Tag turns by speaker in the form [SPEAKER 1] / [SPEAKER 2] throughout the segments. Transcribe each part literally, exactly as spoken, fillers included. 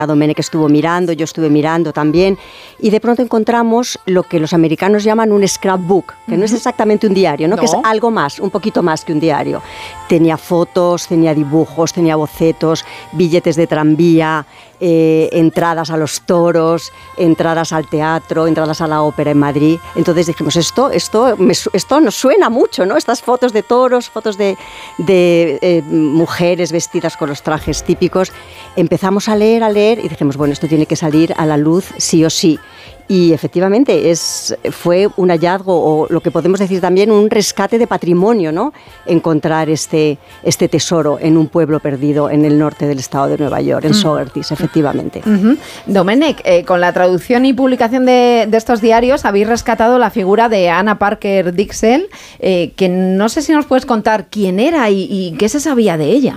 [SPEAKER 1] Domènech estuvo mirando, yo estuve mirando también, y de pronto encontramos lo que los americanos llaman un scrapbook, que uh-huh. no es exactamente un diario, ¿no?
[SPEAKER 2] no,
[SPEAKER 1] que es algo más, un poquito más que un diario. Tenía fotos, tenía dibujos, tenía bocetos, billetes de tranvía, eh, entradas a los toros, entradas al teatro, entradas a la ópera en Madrid. Entonces dijimos, esto, esto, me, esto nos suena mucho, ¿no? Estas fotos de toros, fotos de, de eh, mujeres vestidas con los trajes típicos. Empezamos a leer, a leer y dijimos, bueno, esto tiene que salir a la luz sí o sí. Y efectivamente es, fue un hallazgo, o lo que podemos decir también un rescate de patrimonio, ¿no? Encontrar este, este tesoro en un pueblo perdido en el norte del estado de Nueva York, en Sowertis, efectivamente.
[SPEAKER 2] Uh-huh. Domènech, eh, con la traducción y publicación de, de estos diarios habéis rescatado la figura de Anna Parker Dixell, eh, que no sé si nos puedes contar quién era y, y qué se sabía de ella.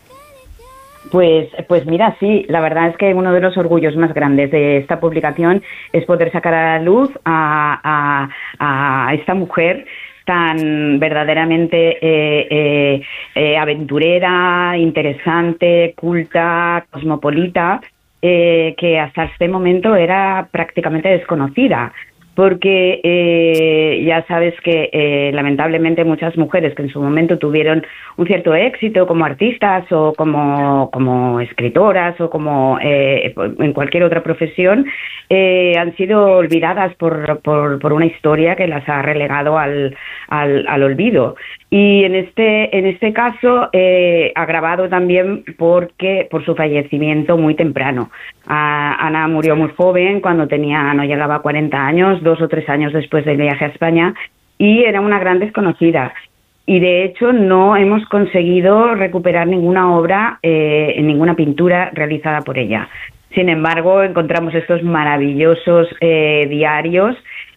[SPEAKER 3] Pues, pues mira, sí, la verdad es que uno de los orgullos más grandes de esta publicación es poder sacar a la luz a, a, a esta mujer tan verdaderamente eh, eh, eh, aventurera, interesante, culta, cosmopolita, eh, que hasta este momento era prácticamente desconocida. Porque eh, ya sabes que eh, lamentablemente muchas mujeres que en su momento tuvieron un cierto éxito como artistas o como, como escritoras o como eh, en cualquier otra profesión eh, han sido olvidadas por, por, por una historia que las ha relegado al, al, al olvido. Y en este, en este caso, eh, agravado también porque por su fallecimiento muy temprano. Ah, Ana murió muy joven, cuando tenía, no llegaba a cuarenta años, dos o tres años después del viaje a España, y era una gran desconocida. Y de hecho no hemos conseguido recuperar ninguna obra, eh, ninguna pintura realizada por ella. Sin embargo, encontramos estos maravillosos eh, diarios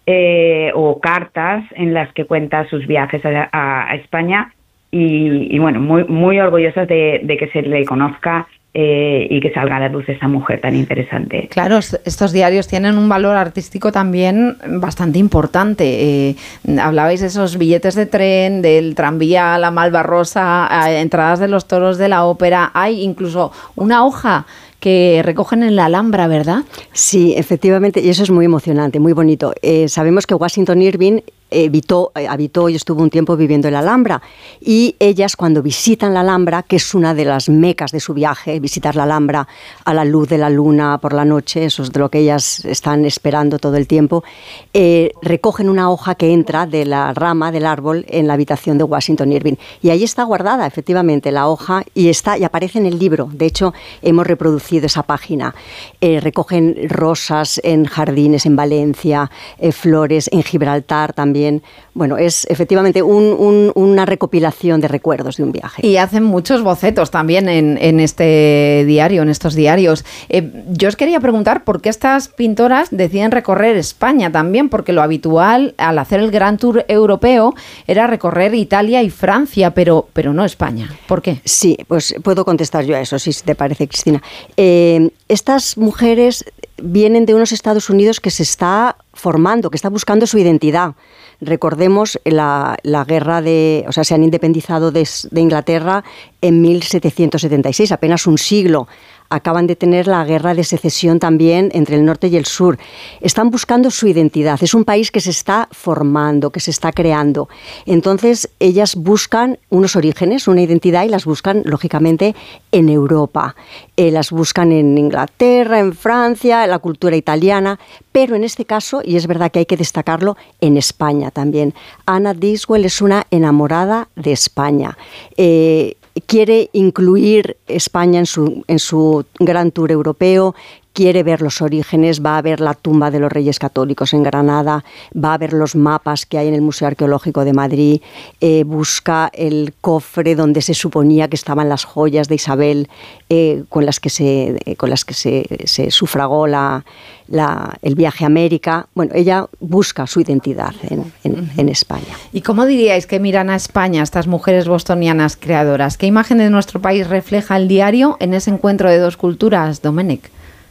[SPEAKER 3] Eh, o cartas en las que cuenta sus viajes a, a, a España y, y bueno, muy muy orgullosas de, de que se le conozca eh, y que salga a la luz esta mujer tan interesante.
[SPEAKER 2] Claro, estos diarios tienen un valor artístico también bastante importante. Eh, hablabais de esos billetes de tren, del tranvía a la Malvarrosa, a entradas de los toros de la ópera. Hay incluso una hoja que recogen en la Alhambra, ¿verdad?
[SPEAKER 1] Sí, efectivamente, y eso es muy emocionante, muy bonito. Eh, sabemos que Washington Irving evitó, eh, habitó y estuvo un tiempo viviendo en la Alhambra, y ellas cuando visitan la Alhambra, que es una de las mecas de su viaje, visitar la Alhambra a la luz de la luna por la noche, eso es de lo que ellas están esperando todo el tiempo, eh, recogen una hoja que entra de la rama del árbol en la habitación de Washington Irving, y ahí está guardada efectivamente la hoja, y está y aparece en el libro. De hecho, hemos reproducido esa página. Eh, recogen rosas en jardines en Valencia, eh, flores en Gibraltar también. Bueno, es efectivamente un, un, una recopilación de recuerdos de un viaje.
[SPEAKER 2] Y hacen muchos bocetos también en, en este diario, en estos diarios. Eh, yo os quería preguntar por qué estas pintoras deciden recorrer España también, porque lo habitual al hacer el Gran Tour europeo era recorrer Italia y Francia, pero, pero no España. ¿Por qué?
[SPEAKER 1] Sí, pues puedo contestar yo a eso, si te parece, Cristina. Eh, estas mujeres vienen de unos Estados Unidos que se está formando, que está buscando su identidad. Recordemos la, la guerra de... O sea, se han independizado de, de Inglaterra en mil setecientos setenta y seis, apenas un siglo. Acaban de tener la guerra de secesión también entre el norte y el sur. Están buscando su identidad. Es un país que se está formando, que se está creando. Entonces, ellas buscan unos orígenes, una identidad, y las buscan, lógicamente, en Europa. Eh, las buscan en Inglaterra, en Francia, en la cultura italiana, pero en este caso, y es verdad que hay que destacarlo, en España también. Anna Dixell es una enamorada de España. Eh, quiere incluir España en su, en su gran tour europeo, quiere ver los orígenes, va a ver la tumba de los Reyes Católicos en Granada, va a ver los mapas que hay en el Museo Arqueológico de Madrid, eh, busca el cofre donde se suponía que estaban las joyas de Isabel eh, con las que se, eh, con las que se, se sufragó la, la, el viaje a América. Bueno, ella busca su identidad en, en, en España.
[SPEAKER 2] ¿Y cómo diríais que miran a España estas mujeres bostonianas creadoras? ¿Qué imagen de nuestro país refleja el diario en ese encuentro de dos culturas, Domènech?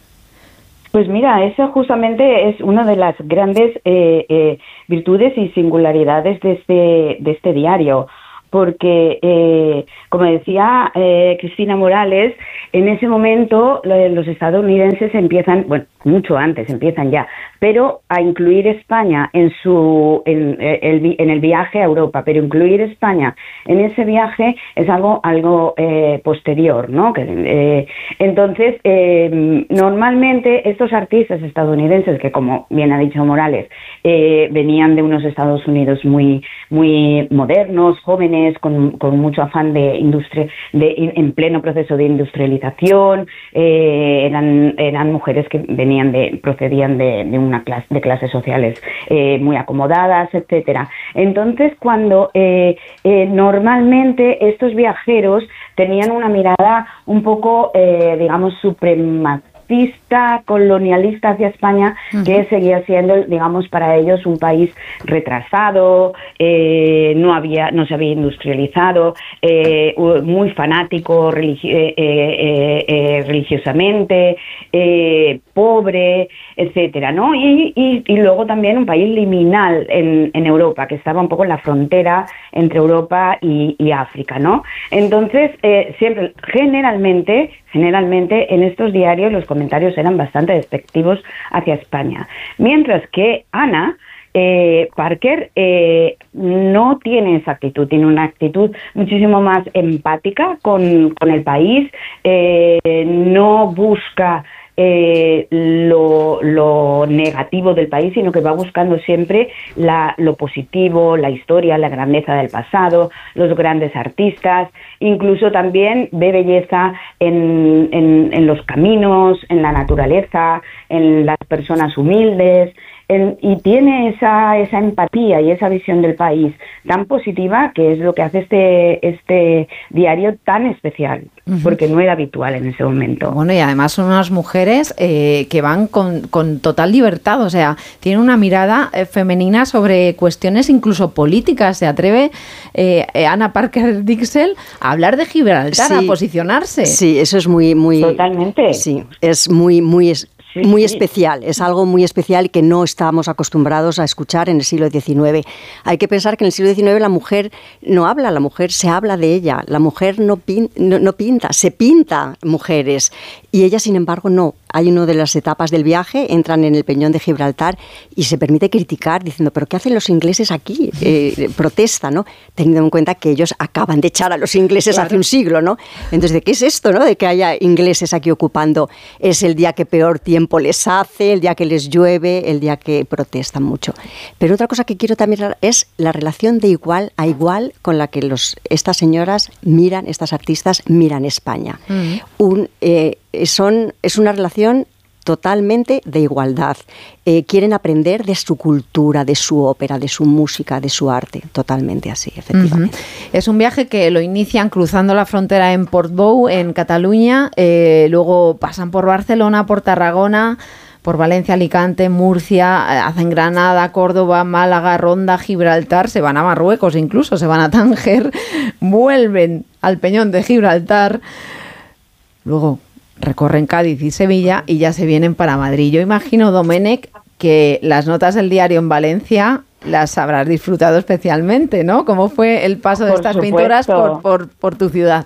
[SPEAKER 3] Pues mira, eso justamente es una de las grandes eh, eh, virtudes y singularidades de este, de este diario, porque, eh, como decía eh, Cristina Morales, en ese momento los estadounidenses empiezan, bueno, mucho antes empiezan ya, pero a incluir España en su en el, en el viaje a Europa, pero incluir España en ese viaje es algo algo eh, posterior, ¿no? Que, eh, entonces, eh, normalmente estos artistas estadounidenses, que como bien ha dicho Morales, eh, venían de unos Estados Unidos muy muy modernos, jóvenes, con, con mucho afán de industria, de, en pleno proceso de industrialización, eh, eran eran mujeres que venían de procedían de, de una clase de clases sociales eh, muy acomodadas, etcétera. Entonces, cuando eh, eh, normalmente estos viajeros tenían una mirada un poco, eh, digamos, supremacista, colonialista hacia España, uh-huh. que seguía siendo, digamos, para ellos un país retrasado, eh, no había, no se había industrializado, eh, muy fanático religi- eh, eh, eh, religiosamente, eh, pobre, etcétera, ¿no? Y, y, y luego también un país liminal en, en Europa, que estaba un poco en la frontera entre Europa y, y África, ¿no? Entonces, eh, siempre, generalmente, generalmente en estos diarios los comentarios eran bastante despectivos hacia España. Mientras que Ana eh, Parker eh, no tiene esa actitud, tiene una actitud muchísimo más empática con, con el país, eh, no busca Eh, lo, lo negativo del país, sino que va buscando siempre la, lo positivo, la historia, la grandeza del pasado, los grandes artistas, incluso también ve belleza en, en, en los caminos, en la naturaleza, en las personas humildes, en, y tiene esa, esa empatía y esa visión del país tan positiva, que es lo que hace este, este diario tan especial, uh-huh. porque no era habitual en ese momento.
[SPEAKER 2] Bueno, y además son unas mujeres eh, que van con, con total libertad, o sea, tienen una mirada eh, femenina sobre cuestiones incluso políticas. Se atreve eh, Ana Parker Dixell a hablar de Gibraltar, sí, a posicionarse.
[SPEAKER 1] Sí, eso es muy... muy
[SPEAKER 3] Totalmente.
[SPEAKER 1] Sí, es muy... muy es,
[SPEAKER 3] Sí,
[SPEAKER 1] muy
[SPEAKER 3] sí.
[SPEAKER 1] especial, es algo muy especial que no estábamos acostumbrados a escuchar en el siglo diecinueve. Hay que pensar que en el siglo diecinueve la mujer no habla, la mujer se habla de ella, la mujer no, pin, no, no pinta, se pinta mujeres, y ella, sin embargo, no. Hay una de las etapas del viaje, entran en el Peñón de Gibraltar y se permite criticar diciendo, ¿pero qué hacen los ingleses aquí? Eh, protesta, ¿no? Teniendo en cuenta que ellos acaban de echar a los ingleses claro. hace un siglo, ¿no? Entonces, ¿de qué es esto, no? De que haya ingleses aquí ocupando. Es el día que peor tiempo les hace, el día que les llueve, el día que protestan mucho. Pero otra cosa que quiero también es la relación de igual a igual con la que los, estas señoras miran, estas artistas miran España. Mm. Un, eh, son, es una relación totalmente de igualdad. Eh, quieren aprender de su cultura, de su ópera, de su música, de su arte. Totalmente así, efectivamente.
[SPEAKER 2] Uh-huh. Es un viaje que lo inician cruzando la frontera en Portbou, en Cataluña, eh, luego pasan por Barcelona, por Tarragona, por Valencia, Alicante, Murcia, hacen Granada, Córdoba, Málaga, Ronda, Gibraltar, se van a Marruecos incluso, se van a Tánger, vuelven al Peñón de Gibraltar, luego recorren Cádiz y Sevilla y ya se vienen para Madrid. Yo imagino, Domenech, que las notas del diario en Valencia las habrás disfrutado especialmente, ¿no? ¿Cómo fue el paso de
[SPEAKER 3] por
[SPEAKER 2] estas
[SPEAKER 3] supuesto.
[SPEAKER 2] pintoras por, por, por tu ciudad?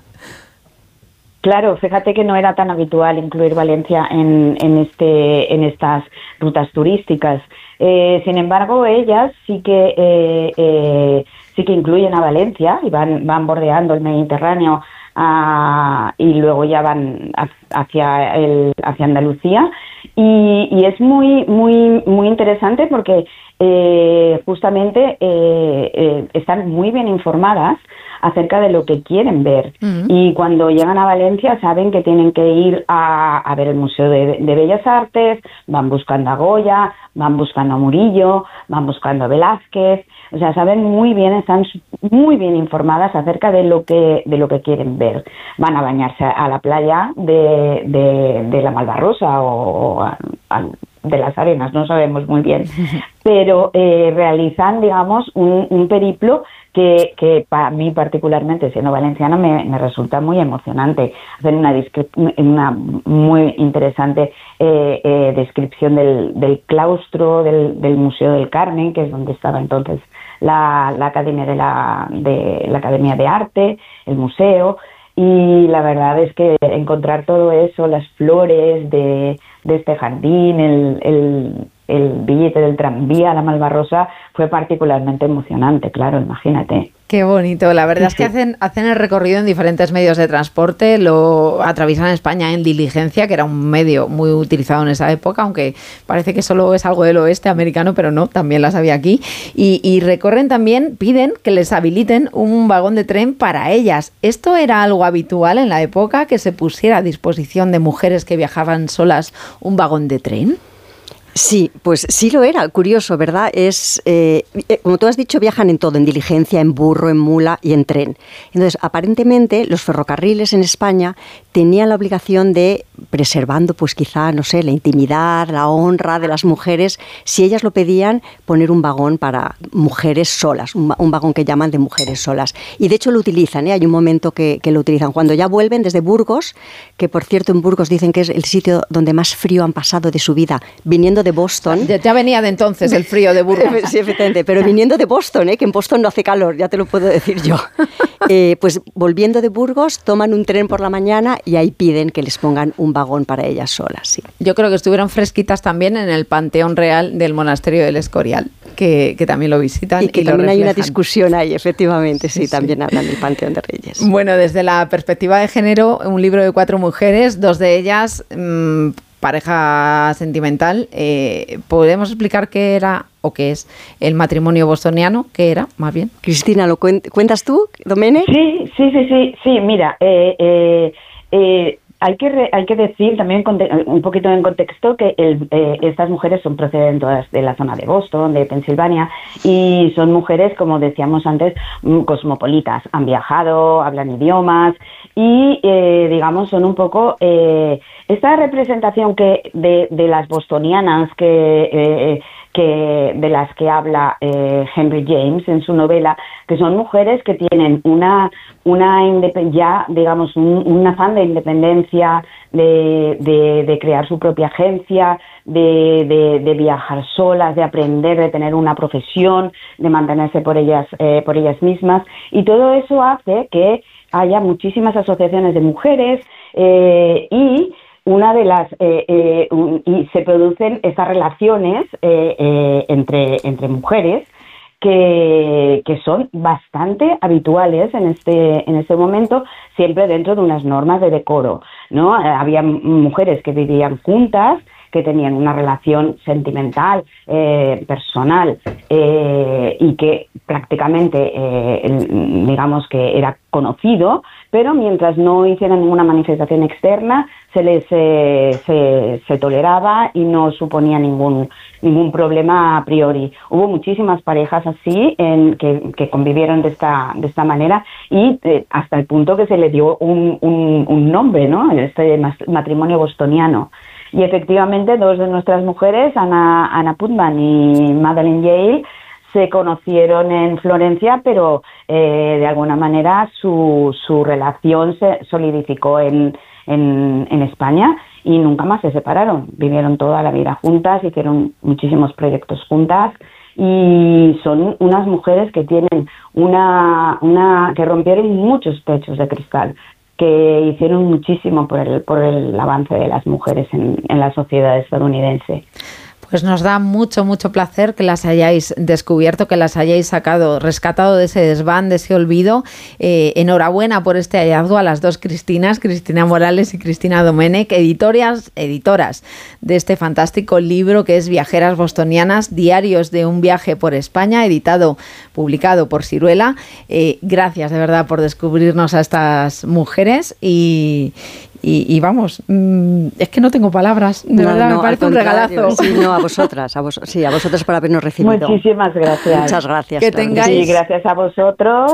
[SPEAKER 3] Claro, fíjate que no era tan habitual incluir Valencia en, en, este, en estas rutas turísticas. Eh, sin embargo, ellas sí que eh, eh, sí que incluyen a Valencia y van, van bordeando el Mediterráneo Uh, y luego ya van hacia el hacia Andalucía y, y es muy muy muy interesante porque eh, justamente eh, eh, están muy bien informadas acerca de lo que quieren ver. Uh-huh. Y cuando llegan a Valencia saben que tienen que ir a, a ver el Museo de, de Bellas Artes, van buscando a Goya, van buscando a Murillo, van buscando a Velázquez. O sea, saben muy bien, están muy bien informadas acerca de lo que de lo que quieren ver. Van a bañarse a la playa de, de, de la Malvarrosa o, o a, a, de las Arenas, no sabemos muy bien, pero eh, realizan, digamos, un, un periplo que, que para mí particularmente, siendo valenciana, me, me resulta muy emocionante. Hacen una, una muy interesante eh, eh, descripción del, del claustro del, del Museo del Carmen, que es donde estaba entonces la, la Academia de la, de la Academia de Arte, el museo, y la verdad es que encontrar todo eso, las flores de, de este jardín, el, el, el billete del tranvía a la Malvarrosa, fue particularmente emocionante, claro, imagínate.
[SPEAKER 2] Qué bonito, la verdad sí, es que sí. hacen, hacen el recorrido en diferentes medios de transporte, lo atraviesan España en diligencia, que era un medio muy utilizado en esa época, aunque parece que solo es algo del oeste americano, pero no, también las había aquí, y, y recorren también, piden que les habiliten un vagón de tren para ellas. ¿Esto era algo habitual en la época, que se pusiera a disposición de mujeres que viajaban solas un vagón de tren?
[SPEAKER 1] Sí, pues sí lo era, curioso, ¿verdad? Es, eh, como tú has dicho, viajan en todo, en diligencia, en burro, en mula y en tren. Entonces, aparentemente, los ferrocarriles en España tenían la obligación de, preservando, pues quizá, no sé, la intimidad, la honra de las mujeres, si ellas lo pedían, poner un vagón para mujeres solas, un, un vagón que llaman de mujeres solas. Y de hecho lo utilizan, ¿eh? Hay un momento que, que lo utilizan. Cuando ya vuelven desde Burgos, que por cierto en Burgos dicen que es el sitio donde más frío han pasado de su vida, viniendo de Boston.
[SPEAKER 2] Ya, ya venía de entonces el frío de Burgos.
[SPEAKER 1] Sí, efectivamente, pero viniendo de Boston, ¿eh? Que en Boston no hace calor, ya te lo puedo decir yo. Eh, pues volviendo de Burgos, toman un tren por la mañana y ahí piden que les pongan un vagón para ellas solas. Sí.
[SPEAKER 2] Yo creo que estuvieron fresquitas también en el Panteón Real del Monasterio del Escorial, que, que también lo visitan.
[SPEAKER 1] Y que
[SPEAKER 2] y
[SPEAKER 1] también
[SPEAKER 2] lo
[SPEAKER 1] hay una discusión ahí, efectivamente, sí, sí, también sí. Hablan del Panteón de Reyes.
[SPEAKER 2] Bueno, desde la perspectiva de género, un libro de cuatro mujeres, dos de ellas mmm, pareja sentimental. Eh, ¿Podemos explicar qué era o qué es el matrimonio bostoniano? ¿Qué era, más bien?
[SPEAKER 1] Cristina, ¿lo cuen- cuentas tú, Domene?
[SPEAKER 3] Sí, sí, sí, sí, sí, mira, eh, eh, eh, hay que re, hay que decir también un poquito en contexto que el, eh, estas mujeres son proceden todas de la zona de Boston, de Pensilvania, y son mujeres, como decíamos antes, cosmopolitas. Han viajado, hablan idiomas y, eh, digamos, son un poco eh, esta representación que de, de las bostonianas que eh, que de las que habla eh, Henry James en su novela, que son mujeres que tienen una una ya digamos un, un afán de independencia, de, de, de crear su propia agencia, de, de, de viajar solas, de aprender, de tener una profesión, de mantenerse por ellas eh, por ellas mismas, y todo eso hace que haya muchísimas asociaciones de mujeres eh, y una de las eh, eh, un, y se producen estas relaciones eh, eh, entre entre mujeres que, que son bastante habituales en este en este momento, siempre dentro de unas normas de decoro, ¿no? Había mujeres que vivían juntas, que tenían una relación sentimental, eh, personal, eh, y que prácticamente, eh, digamos que era conocido, pero mientras no hicieran ninguna manifestación externa, se les eh, se, se toleraba y no suponía ningún ningún problema a priori. Hubo muchísimas parejas así en que, que convivieron de esta de esta manera y eh, hasta el punto que se le dio un, un, un nombre, ¿no? Este matrimonio bostoniano. Y efectivamente dos de nuestras mujeres, Anna, Anna Putman y Madeleine Yale, se conocieron en Florencia, pero eh, de alguna manera su, su relación se solidificó en, en, en España y nunca más se separaron. Vivieron toda la vida juntas, hicieron muchísimos proyectos juntas y son unas mujeres que tienen una, una que rompieron muchos techos de cristal, que hicieron muchísimo por el, por el avance de las mujeres en, en la sociedad estadounidense.
[SPEAKER 2] Pues nos da mucho, mucho placer que las hayáis descubierto, que las hayáis sacado, rescatado de ese desván, de ese olvido. Eh, enhorabuena por este hallazgo a las dos Cristinas, Cristina Morales y Cristina Domènech, editoras, editoras de este fantástico libro que es Viajeras Bostonianas, Diarios de un viaje por España, editado, publicado por Siruela. Eh, gracias de verdad por descubrirnos a estas mujeres y... Y, y vamos, mmm, es que no tengo palabras, de no, verdad, no, me parece un regalazo.
[SPEAKER 1] Sí, no, a vosotras, a vos, sí, a vosotras por habernos recibido.
[SPEAKER 3] Muchísimas gracias.
[SPEAKER 1] Muchas gracias.
[SPEAKER 2] Que tengáis...
[SPEAKER 3] Sí, gracias a vosotros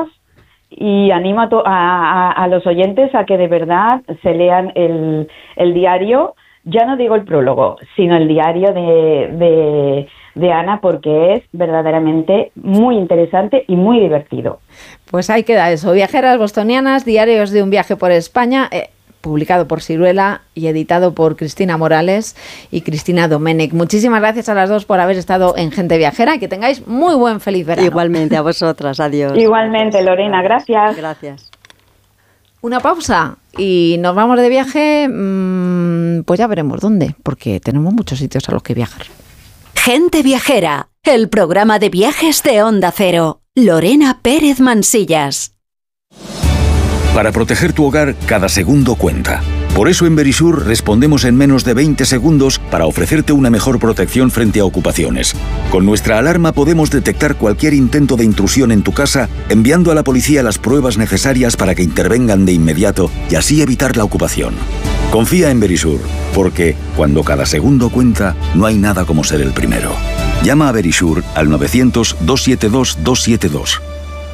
[SPEAKER 3] y animo a, to- a, a, a los oyentes a que de verdad se lean el, el diario, ya no digo el prólogo, sino el diario de, de, de Ana, porque es verdaderamente muy interesante y muy divertido.
[SPEAKER 2] Pues ahí queda eso, Viajeras Bostonianas, Diarios de un viaje por España. Eh, publicado por Siruela y editado por Cristina Morales y Cristina Domènech. Muchísimas gracias a las dos por haber estado en Gente Viajera y que tengáis muy buen feliz verano.
[SPEAKER 1] Igualmente, a vosotras. Adiós.
[SPEAKER 3] Igualmente, Lorena, gracias.
[SPEAKER 1] Gracias.
[SPEAKER 2] Una pausa y nos vamos de viaje, mmm, pues ya veremos dónde, porque tenemos muchos sitios a los que viajar.
[SPEAKER 4] Gente Viajera, el programa de viajes de Onda Cero. Lorena Pérez Mansillas.
[SPEAKER 5] Para proteger tu hogar, cada segundo cuenta. Por eso en Verisur respondemos en menos de veinte segundos para ofrecerte una mejor protección frente a ocupaciones. Con nuestra alarma podemos detectar cualquier intento de intrusión en tu casa, enviando a la policía las pruebas necesarias para que intervengan de inmediato y así evitar la ocupación. Confía en Verisur, porque cuando cada segundo cuenta, no hay nada como ser el primero. Llama a Verisur al novecientos, doscientos setenta y dos, doscientos setenta y dos.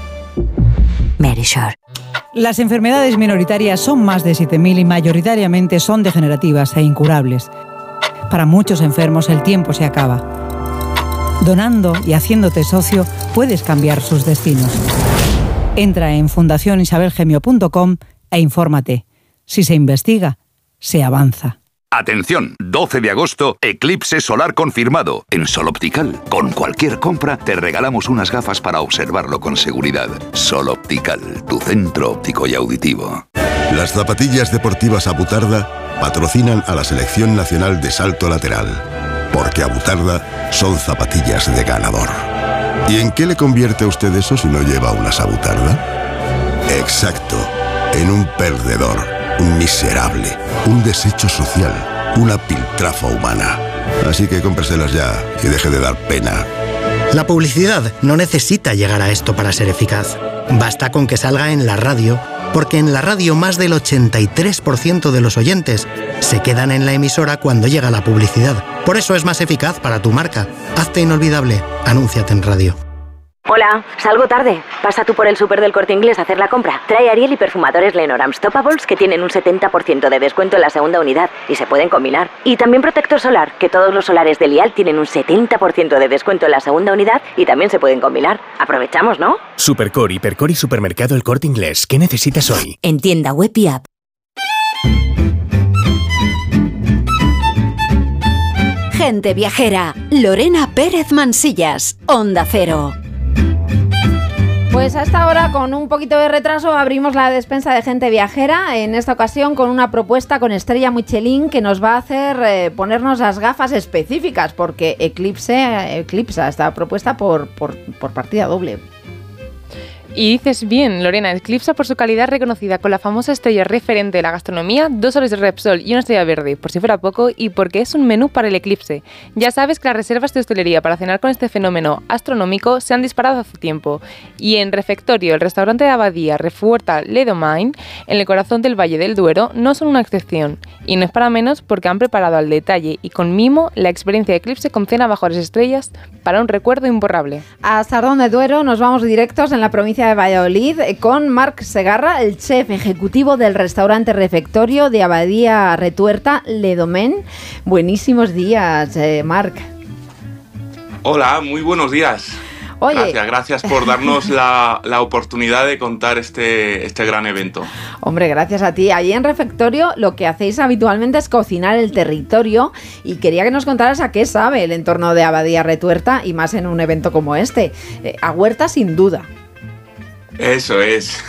[SPEAKER 4] Verisur.
[SPEAKER 6] Las enfermedades minoritarias son más de siete mil y mayoritariamente son degenerativas e incurables. Para muchos enfermos el tiempo se acaba. Donando y haciéndote socio puedes cambiar sus destinos. Entra en fundación isabel gemio punto com e infórmate. Si se investiga, se avanza.
[SPEAKER 7] Atención, doce de agosto, eclipse solar confirmado en Sol Optical. Con cualquier compra te regalamos unas gafas para observarlo con seguridad. Sol Optical, tu centro óptico y auditivo.
[SPEAKER 8] Las zapatillas deportivas Abutarda patrocinan a la Selección Nacional de Salto Lateral, porque Abutarda son zapatillas de ganador. ¿Y en qué le convierte a usted eso si no lleva unas Abutarda? Exacto, en un perdedor. Un miserable, un desecho social, una piltrafa humana. Así que cómpreselas ya y deje de dar pena.
[SPEAKER 9] La publicidad no necesita llegar a esto para ser eficaz. Basta con que salga en la radio, porque en la radio más del ochenta y tres por ciento de los oyentes se quedan en la emisora cuando llega la publicidad. Por eso es más eficaz para tu marca. Hazte inolvidable. Anúnciate en radio.
[SPEAKER 10] Hola, salgo tarde. Pasa tú por el súper del Corte Inglés a hacer la compra. Trae Ariel y perfumadores Lenor Unstoppables que tienen un setenta por ciento de descuento en la segunda unidad y se pueden combinar. Y también protector solar, que todos los solares de Lial tienen un setenta por ciento de descuento en la segunda unidad y también se pueden combinar. Aprovechamos, ¿no?
[SPEAKER 11] Supercore, Hipercore y Supermercado El Corte Inglés. ¿Qué necesitas hoy?
[SPEAKER 4] En tienda web y app. Gente Viajera. Lorena Pérez Mansillas. Onda Cero.
[SPEAKER 2] Pues a esta hora, con un poquito de retraso, abrimos la despensa de Gente Viajera, en esta ocasión con una propuesta con estrella Michelin que nos va a hacer eh, ponernos las gafas específicas, porque Eclipse eclipsa esta propuesta por, por, por partida doble.
[SPEAKER 12] Y dices bien, Lorena, eclipsa por su calidad reconocida con la famosa estrella referente de la gastronomía, dos soles de Repsol y una estrella verde, por si fuera poco, y porque es un menú para el eclipse. Ya sabes que las reservas de hostelería para cenar con este fenómeno astronómico se han disparado hace tiempo. Y en Refectorio, el restaurante de Abadía, Refuerta Le Domaine, en el corazón del Valle del Duero, no son una excepción. Y no es para menos porque han preparado al detalle y con mimo la experiencia de eclipse con cena bajo las estrellas para un recuerdo imborrable.
[SPEAKER 2] A Sardón de Duero nos vamos directos en la provincia de Valladolid con Marc Segarra, el chef ejecutivo del restaurante Refectorio de Abadía Retuerta Le Domaine. Buenísimos días, eh, Marc.
[SPEAKER 13] Hola, muy buenos días.
[SPEAKER 2] Oye.
[SPEAKER 13] Gracias, gracias por darnos la, la oportunidad de contar este, este gran evento.
[SPEAKER 2] Hombre, gracias a ti. Allí en Refectorio lo que hacéis habitualmente es cocinar el territorio y quería que nos contaras a qué sabe el entorno de Abadía Retuerta y más en un evento como este. Eh, a huerta sin duda.
[SPEAKER 13] Eso es.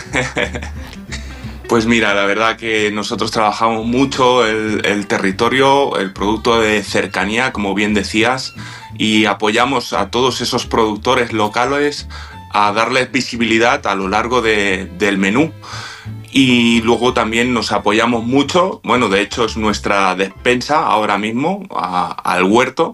[SPEAKER 13] Pues mira, la verdad que nosotros trabajamos mucho el, el territorio, el producto de cercanía, como bien decías, y apoyamos a todos esos productores locales a darles visibilidad a lo largo de, del menú. Y luego también nos apoyamos mucho, bueno, de hecho es nuestra despensa ahora mismo, a, al huerto,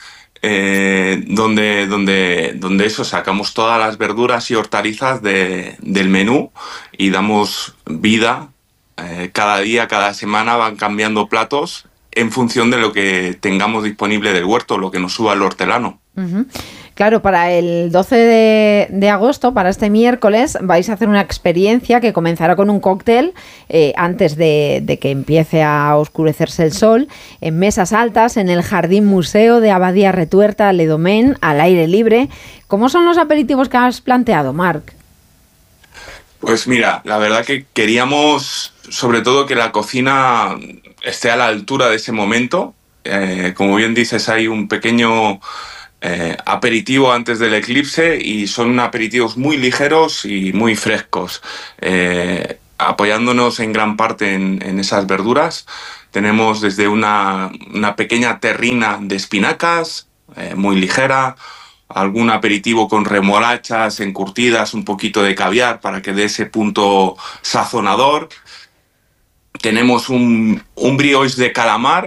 [SPEAKER 13] eh, donde, donde, donde eso, sacamos todas las verduras y hortalizas de, del menú y damos vida. Eh, cada día, cada semana van cambiando platos en función de lo que tengamos disponible del huerto, lo que nos suba el hortelano.
[SPEAKER 2] Uh-huh. Claro, para el doce de, de agosto, para este miércoles, vais a hacer una experiencia que comenzará con un cóctel eh, antes de, de que empiece a oscurecerse el sol, en mesas altas, en el Jardín Museo de Abadía Retuerta Le Domaine, al aire libre. ¿Cómo son los aperitivos que has planteado, Marc?
[SPEAKER 13] Pues mira, la verdad que queríamos sobre todo que la cocina esté a la altura de ese momento. Eh, como bien dices, hay un pequeño eh, aperitivo antes del eclipse y son aperitivos muy ligeros y muy frescos. Eh, apoyándonos en gran parte en, en esas verduras, tenemos desde una, una pequeña terrina de espinacas, eh, muy ligera, algún aperitivo con remolachas encurtidas, un poquito de caviar para que dé ese punto sazonador. Tenemos un, un brioche de calamar